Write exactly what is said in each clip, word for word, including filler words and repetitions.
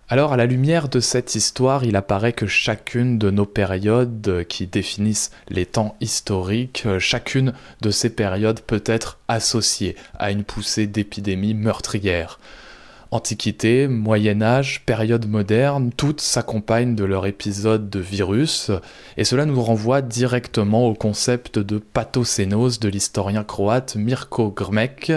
Alors, à la lumière de cette histoire, il apparaît que chacune de nos périodes qui définissent les temps historiques, chacune de ces périodes peut être associée à une poussée d'épidémies meurtrières. Antiquité, Moyen-Âge, période moderne, toutes s'accompagnent de leur épisode de virus, et cela nous renvoie directement au concept de pathocénose de l'historien croate Mirko Grmek.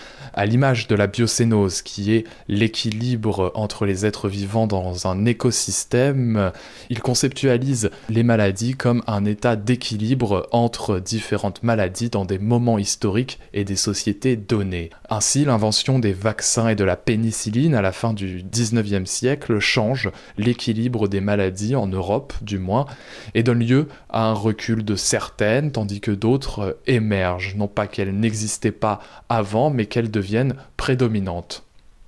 À l'image de la biocénose, qui est l'équilibre entre les êtres vivants dans un écosystème, il conceptualise les maladies comme un état d'équilibre entre différentes maladies dans des moments historiques et des sociétés données. Ainsi, l'invention des vaccins et de la pénicilline à la fin du dix-neuvième siècle change l'équilibre des maladies en Europe, du moins, et donne lieu à un recul de certaines, tandis que d'autres émergent. Non pas qu'elles n'existaient pas avant, mais qu'elles deviennent prédominantes.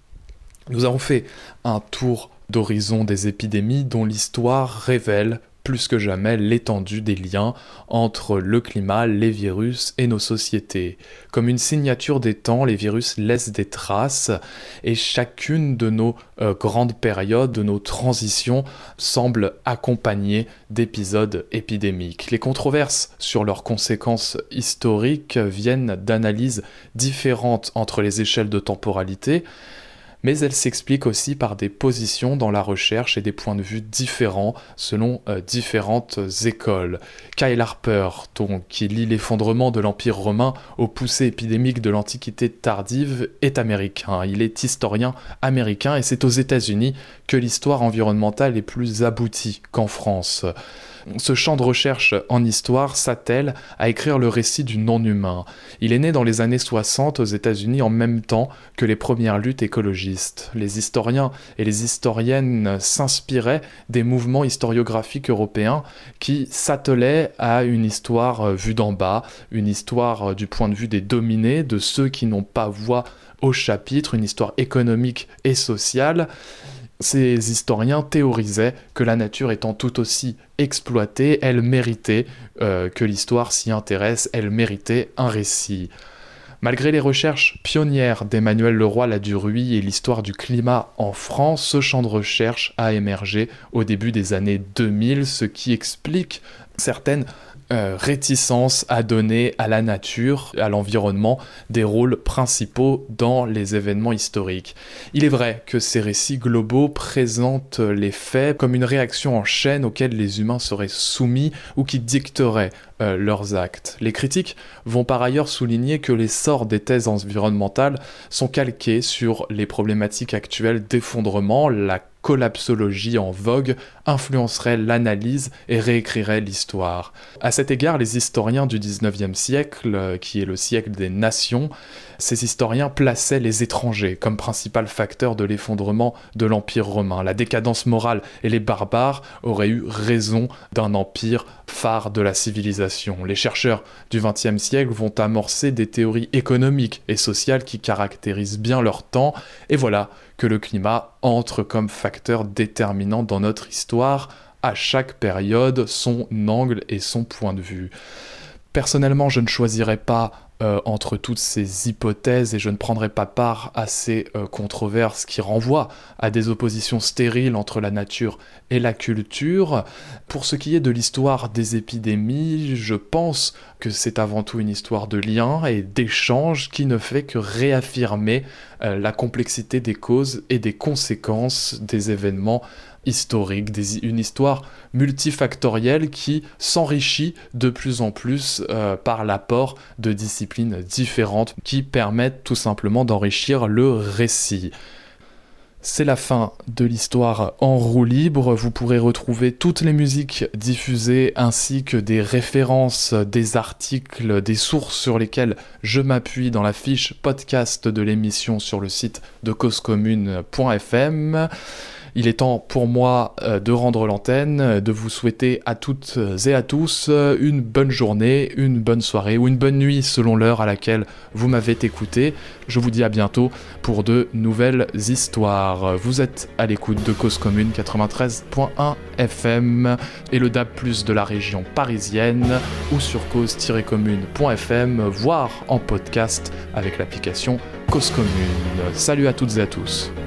Nous avons fait un tour d'horizon des épidémies dont l'histoire révèle plus que jamais l'étendue des liens entre le climat, les virus et nos sociétés. Comme une signature des temps, les virus laissent des traces et chacune de nos euh, grandes périodes, de nos transitions, semble accompagnée d'épisodes épidémiques. Les controverses sur leurs conséquences historiques viennent d'analyses différentes entre les échelles de temporalité, mais elle s'explique aussi par des positions dans la recherche et des points de vue différents selon euh, différentes écoles. Kyle Harper, donc, qui lie l'effondrement de l'Empire romain aux poussées épidémiques de l'Antiquité tardive, est américain. Il est historien américain et c'est aux États-Unis que l'histoire environnementale est plus aboutie qu'en France. Ce champ de recherche en histoire s'attelle à écrire le récit du non-humain. Il est né dans les années soixante aux États-Unis en même temps que les premières luttes écologistes. Les historiens et les historiennes s'inspiraient des mouvements historiographiques européens qui s'attelaient à une histoire vue d'en bas, une histoire du point de vue des dominés, de ceux qui n'ont pas voix au chapitre, une histoire économique et sociale. Ces historiens théorisaient que la nature étant tout aussi exploitée, elle méritait euh, que l'histoire s'y intéresse, elle méritait un récit. Malgré les recherches pionnières d'Emmanuel Leroy-Laduruy et l'histoire du climat en France, ce champ de recherche a émergé au début des années deux mille, ce qui explique certaines Euh, réticence à donner à la nature, à l'environnement, des rôles principaux dans les événements historiques. Il est vrai que ces récits globaux présentent les faits comme une réaction en chaîne auxquelles les humains seraient soumis ou qui dicteraient euh, leurs actes. Les critiques vont par ailleurs souligner que l'essor des thèses environnementales sont calqués sur les problématiques actuelles d'effondrement. La collapsologie en vogue influencerait l'analyse et réécrirait l'histoire. À cet égard, les historiens du dix-neuvième siècle, qui est le siècle des nations, ces historiens plaçaient les étrangers comme principal facteur de l'effondrement de l'Empire romain. La décadence morale et les barbares auraient eu raison d'un empire phare de la civilisation. Les chercheurs du vingtième siècle vont amorcer des théories économiques et sociales qui caractérisent bien leur temps, et voilà que le climat entre comme facteur déterminant dans notre histoire, à chaque période, son angle et son point de vue. Personnellement, je ne choisirais pas euh, entre toutes ces hypothèses et je ne prendrai pas part à ces euh, controverses qui renvoient à des oppositions stériles entre la nature et la culture. Pour ce qui est de l'histoire des épidémies, je pense que c'est avant tout une histoire de liens et d'échanges qui ne fait que réaffirmer euh, la complexité des causes et des conséquences des événements historique, des, une histoire multifactorielle qui s'enrichit de plus en plus euh, par l'apport de disciplines différentes qui permettent tout simplement d'enrichir le récit. C'est la fin de l'histoire en roue libre. Vous pourrez retrouver toutes les musiques diffusées ainsi que des références, des articles, des sources sur lesquelles je m'appuie dans la fiche podcast de l'émission sur le site de cause commune point f m. Il est temps pour moi euh, de rendre l'antenne, de vous souhaiter à toutes et à tous une bonne journée, une bonne soirée ou une bonne nuit selon l'heure à laquelle vous m'avez écouté. Je vous dis à bientôt pour de nouvelles histoires. Vous êtes à l'écoute de Cause Commune quatre-vingt-treize point un F M et le D A B plus, de la région parisienne ou sur cause tiret commune point f m, voire en podcast avec l'application Cause Commune. Salut à toutes et à tous.